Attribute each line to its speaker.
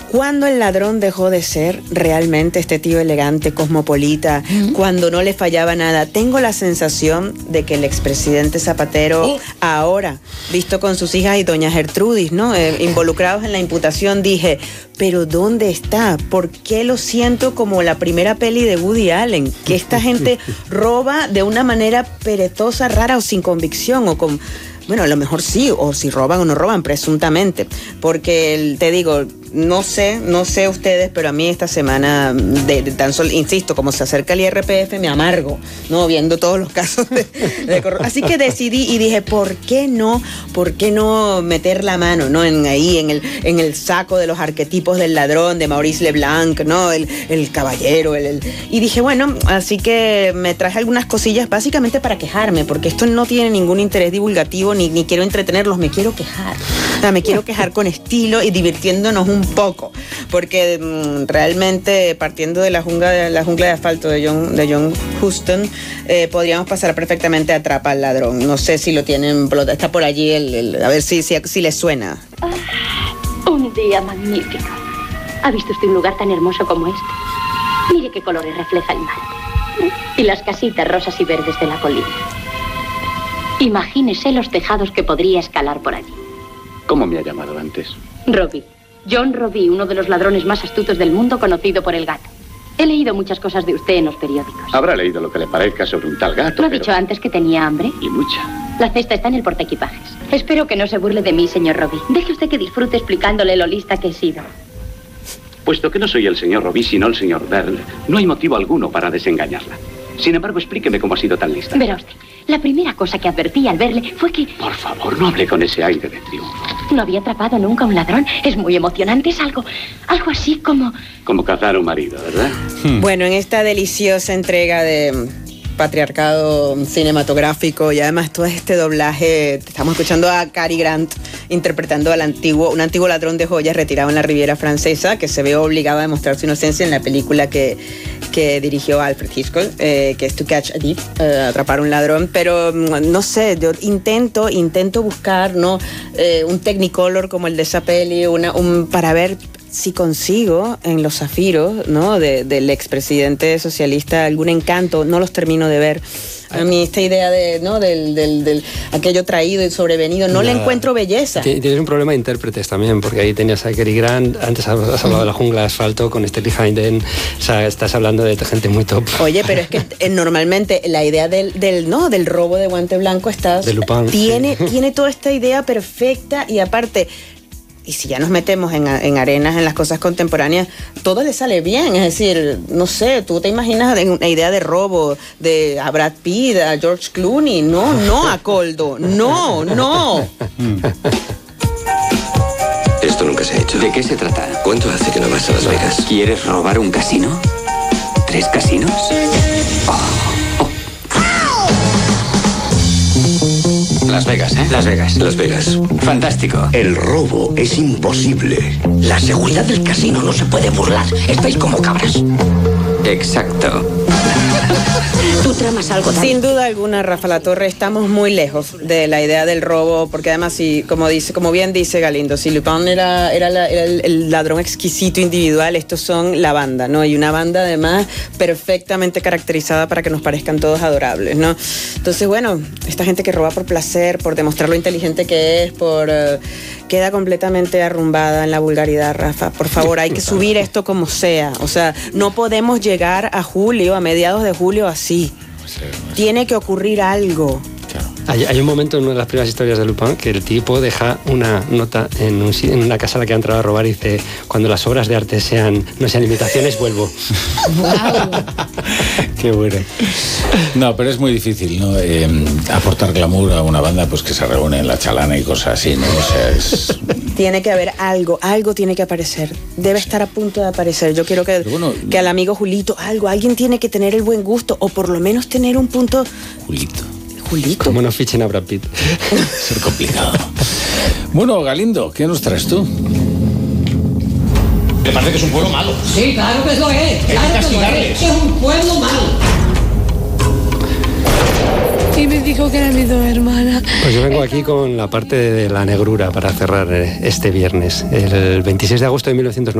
Speaker 1: ¿Cuándo el ladrón dejó de ser realmente este tío elegante, cosmopolita, cuando no le fallaba nada? Tengo la sensación de que el expresidente Zapatero, ahora, visto con sus hijas y doña Gertrudis, ¿no? Involucrados en la imputación, dije, ¿pero dónde está? ¿Por qué lo siento como la primera peli de Woody Allen? Que esta gente roba de una manera perezosa, rara o sin convicción o con... Bueno, a lo mejor sí, o si roban o no roban, presuntamente. Porque, te digo, no sé ustedes, pero a mí esta semana, tan solo, insisto, como se acerca el IRPF, me amargo, ¿no? Viendo todos los casos de corrupción. Así que decidí y dije, ¿por qué no meter la mano, ¿no? En el saco de los arquetipos del ladrón, de Maurice Leblanc, ¿no? El caballero, y dije, bueno, así que me traje algunas cosillas básicamente para quejarme, porque esto no tiene ningún interés divulgativo, ni quiero entretenerlos, me quiero quejar. O sea, me quiero quejar con estilo y divirtiéndonos un poco, porque realmente partiendo de la jungla de asfalto de John Huston, podríamos pasar perfectamente a Atrapa al ladrón. No sé si lo tienen, está por allí, a ver si les suena.
Speaker 2: Un día magnífico. ¿Ha visto usted un lugar tan hermoso como este? Mire qué colores refleja el mar. Y las casitas rosas y verdes de la colina. Imagínese los tejados que podría escalar por allí.
Speaker 3: ¿Cómo me ha llamado antes?
Speaker 2: Robbie. John Robbie, uno de los ladrones más astutos del mundo, conocido por el gato. He leído muchas cosas de usted en los periódicos.
Speaker 3: Habrá leído lo que le parezca sobre un tal gato,
Speaker 2: ¿No ha dicho antes que tenía hambre?
Speaker 3: Y mucha.
Speaker 2: La cesta está en el portaequipajes. Espero que no se burle de mí, señor Robbie. Deje usted que disfrute explicándole lo lista que he sido.
Speaker 3: Puesto que no soy el señor Robbie, sino el señor Byrne, no hay motivo alguno para desengañarla. Sin embargo, explíqueme cómo ha sido tan lista.
Speaker 2: Verá usted, la primera cosa que advertí al verle fue que...
Speaker 3: Por favor, no hable con ese aire de triunfo.
Speaker 2: No había atrapado nunca a un ladrón. Es muy emocionante, es algo así como...
Speaker 3: Como cazar a un marido, ¿verdad?
Speaker 1: Bueno, en esta deliciosa entrega de patriarcado cinematográfico y además todo este doblaje, estamos escuchando a Cary Grant interpretando un antiguo ladrón de joyas retirado en la Riviera Francesa, que se ve obligado a demostrar su inocencia en la película que dirigió Alfred Hitchcock, que es To Catch a Thief, atrapar a un ladrón. Pero no sé, yo intento buscar, ¿no? Un Technicolor como el de esa peli, para ver si consigo en Los Zafiros, ¿no? del expresidente socialista algún encanto. No los termino de ver. A mí esta idea del aquello traído y sobrevenido, no le encuentro belleza.
Speaker 4: Tienes un problema de intérpretes también, porque ahí tenías a Cary Grant, antes has hablado de La jungla de asfalto con Sterling Hayden, o sea, estás hablando de gente muy top.
Speaker 1: Oye, pero es que normalmente la idea del robo de guante blanco
Speaker 4: de Lupin,
Speaker 1: tiene toda esta idea perfecta y aparte... Y si ya nos metemos en arenas, en las cosas contemporáneas, todo le sale bien. Es decir, no sé, tú te imaginas una idea de robo a Brad Pitt, a George Clooney. No a Coldo. No.
Speaker 5: Esto nunca se ha hecho.
Speaker 6: ¿De qué se trata?
Speaker 5: ¿Cuánto hace que no vas a Las Vegas?
Speaker 6: ¿Quieres robar un casino? ¿3 casinos? Las Vegas, ¿eh? Las Vegas.
Speaker 5: Las Vegas.
Speaker 6: Fantástico.
Speaker 7: El robo es imposible. La seguridad del casino no se puede burlar. Estáis como cabras.
Speaker 6: Exacto.
Speaker 2: Tú tramas algo, Dani.
Speaker 1: Sin duda alguna, Rafa Latorre, estamos muy lejos de la idea del robo, porque además, como bien dice Galindo, si Lupin era el ladrón exquisito individual, estos son la banda, ¿no? Y una banda además perfectamente caracterizada para que nos parezcan todos adorables, ¿no? Entonces, bueno, esta gente que roba por placer, por demostrar lo inteligente que es, queda completamente arrumbada en la vulgaridad, Rafa. Por favor, hay que subir esto como sea. O sea, no podemos llegar a mediados de julio así. Tiene que ocurrir algo.
Speaker 4: Hay un momento en una de las primeras historias de Lupin que el tipo deja una nota en una casa a la que ha entrado a robar y dice: cuando las obras de arte no sean imitaciones, vuelvo.
Speaker 8: Wow. Qué bueno. No, pero es muy difícil, ¿no? Aportar glamour a una banda pues que se reúne en la chalana y cosas así, ¿no? O sea,
Speaker 1: Tiene que haber algo tiene que aparecer. Debe estar a punto de aparecer. Yo quiero que al amigo Julito, alguien tiene que tener el buen gusto, o por lo menos tener un punto...
Speaker 8: Julito.
Speaker 4: Como no fichen a Brad Pitt.
Speaker 8: Ser complicado. Bueno, Galindo, ¿qué nos traes tú?
Speaker 9: Me parece que es un pueblo malo.
Speaker 10: Sí, claro que lo es. Claro que lo es. Es un pueblo malo.
Speaker 11: Y me dijo que era mi 2 hermanas.
Speaker 4: Pues yo vengo aquí con la parte de la negrura para cerrar este viernes. El 26 de agosto de 1990.